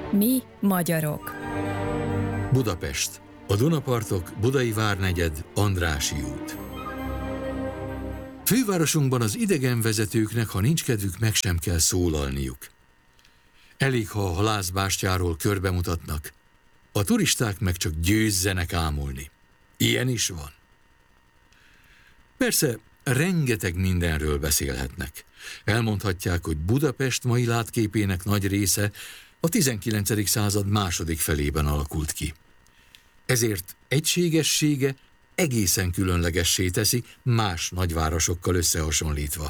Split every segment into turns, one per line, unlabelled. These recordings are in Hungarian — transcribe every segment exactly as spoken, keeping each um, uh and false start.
Mi magyarok.
Budapest, a Dunapartok, Budai várnegyed, Andrássy út. Fővárosunkban az idegenvezetőknek, ha nincs kedvük, meg sem kell szólalniuk. Elég, ha a halászbástyáról körbemutatnak, a turisták meg csak győzzenek ámulni. Ilyen is van. Persze, rengeteg mindenről beszélhetnek. Elmondhatják, hogy Budapest mai látképének nagy része a tizenkilencedik század második felében alakult ki. Ezért egységessége egészen különlegessé teszi más nagyvárosokkal összehasonlítva.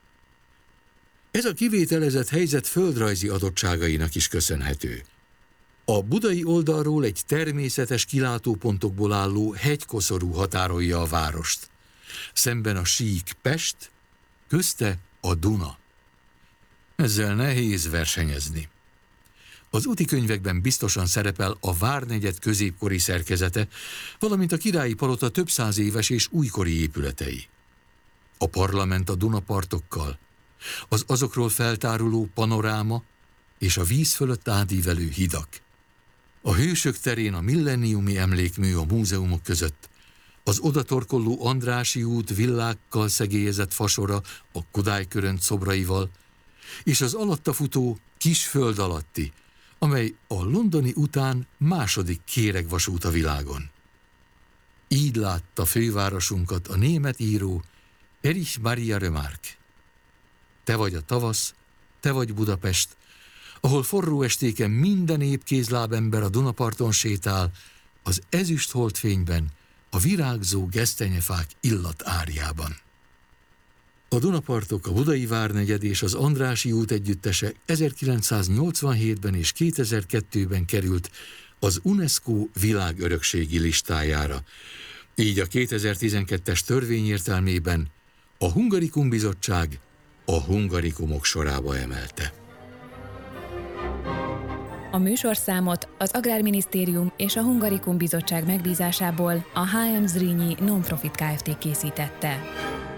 Ez a kivételezett helyzet földrajzi adottságainak is köszönhető. A budai oldalról egy természetes kilátópontokból álló hegykoszorú határolja a várost. Szemben a sík Pest, közte a Duna. Ezzel nehéz versenyezni. Az útikönyvekben biztosan szerepel a várnegyed középkori szerkezete, valamint a királyi palota több száz éves és újkori épületei. A parlament a Dunapartokkal, az azokról feltáruló panoráma és a víz fölött átívelő hidak. A hősök terén a millenniumi emlékmű a múzeumok között, az odatorkolló Andrássy út villákkal szegélyezett fasora a Kodály-körönt szobraival, és az alatta futó kis föld alatti, amely a londoni után második kéregvasút a világon. Így látta fővárosunkat a német író Erich Maria Remarque. Te vagy a tavasz, te vagy Budapest, ahol forró estéken minden épp kézlábember a Dunaparton sétál, az ezüst holdfényben, a virágzó gesztenyefák illat árjában. A Dunapartok, a Budai várnegyed és az Andrássy út együttese ezerkilencszáznyolcvanhétben és kétezer-kettőben került az UNESCO világörökségi listájára. Így a kétezer-tizenkettes törvény értelmében a Hungarikum Bizottság a hungarikumok sorába emelte.
A műsorszámot az Agrárminisztérium és a Hungarikum Bizottság megbízásából a há em Zrínyi Nonprofit Kft. Készítette.